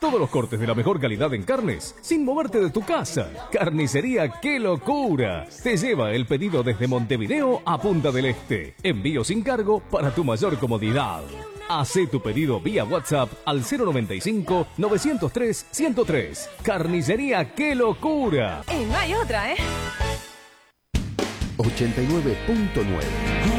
Todos los cortes de la mejor calidad en carnes, sin moverte de tu casa. Carnicería ¡Qué locura! Te lleva el pedido desde Montevideo a Punta del Este. Envío sin cargo para tu mayor comodidad. Hacé tu pedido vía WhatsApp al 095-903-103. Carnicería ¡Qué locura! No hay otra, 89.9